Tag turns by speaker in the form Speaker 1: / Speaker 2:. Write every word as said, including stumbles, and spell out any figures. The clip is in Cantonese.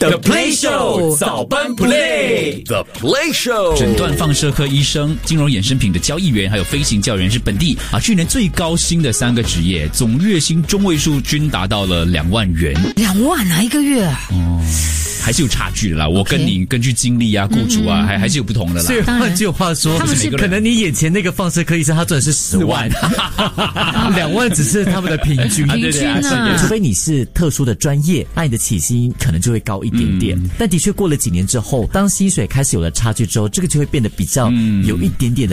Speaker 1: The Play Show 早班 Play
Speaker 2: The Play Show
Speaker 3: 诊断放射科医生、金融衍生品的交易员，还有飞行教员是本地啊去年最高薪的三个职业，总月薪中位数均达到了两万元。
Speaker 4: 两万啊，一个月啊？
Speaker 3: 哦，还是有差距的啦。我跟你根据经历啊、雇主啊，还还是有不同的啦。
Speaker 5: 所以换句话说，
Speaker 4: 他们是
Speaker 5: 可能你眼前那个放射科医生，他赚的是十万，两万只是他们的平均。
Speaker 4: 平均啊，
Speaker 5: 除非你是特殊的专业，那你的起薪可能就会高一点点。嗯、但的确过了几年之后，当薪水开始有了差距之后，这个就会变得比较有一点点的